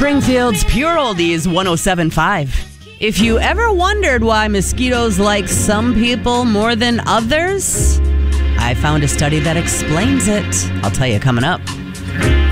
Springfield's Pure Oldies 107.5. If you ever wondered why mosquitoes like some people more than others, I found a study that explains it. I'll tell you coming up.